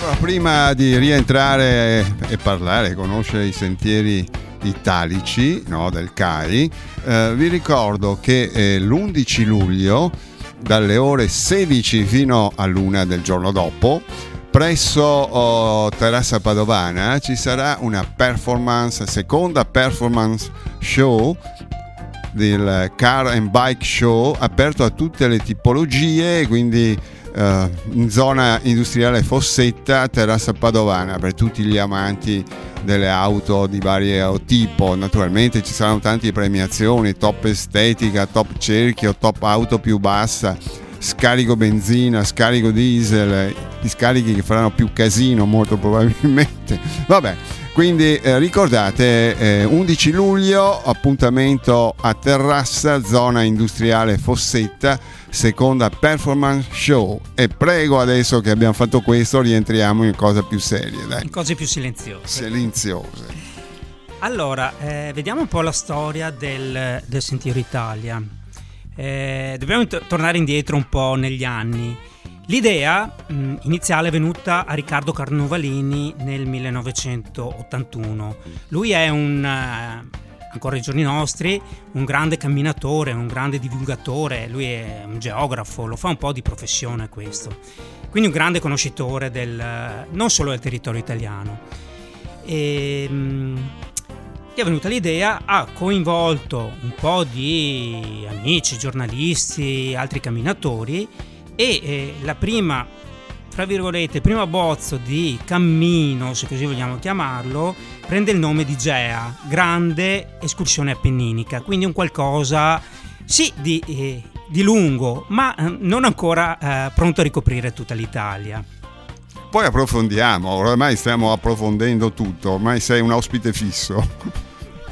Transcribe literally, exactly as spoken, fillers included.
Prima di rientrare e parlare, conoscere i sentieri italici, no, del C A I, eh, vi ricordo che eh, l'undici luglio dalle ore sedici fino all'una del giorno dopo presso oh, Terrazza Padovana ci sarà una performance, seconda performance show del Car and Bike Show, aperto a tutte le tipologie, quindi Uh, in zona industriale Fossetta, Terrazza Padovana, per tutti gli amanti delle auto di vario tipo. Naturalmente ci saranno tante premiazioni, top estetica, top cerchio, top auto più bassa, scarico benzina, scarico diesel, gli scarichi che faranno più casino molto probabilmente. Vabbè, quindi eh, ricordate eh, undici luglio, appuntamento a Terrazza, zona industriale Fossetta, seconda performance show. E prego, adesso che abbiamo fatto questo, rientriamo in cose più serie, dai. In cose più silenziose. Silenziose. Allora, eh, vediamo un po' la storia del, del Sentiero Italia. Eh, dobbiamo t- tornare indietro un po' negli anni. L'idea mh, iniziale è venuta a Riccardo Carnovalini nel millenovecentottantuno. Lui è un... Uh, ancora ai giorni nostri, un grande camminatore, un grande divulgatore, lui è un geografo, lo fa un po' di professione questo, quindi un grande conoscitore del, non solo del territorio italiano. E, mh, gli è venuta l'idea, ha coinvolto un po' di amici, giornalisti, altri camminatori e eh, la prima, tra virgolette, primo abbozzo di cammino, se così vogliamo chiamarlo, prende il nome di Gea, Grande Escursione Appenninica, quindi un qualcosa sì di, eh, di lungo, ma eh, non ancora eh, pronto a ricoprire tutta l'Italia. Poi approfondiamo, ormai stiamo approfondendo tutto, ormai sei un ospite fisso.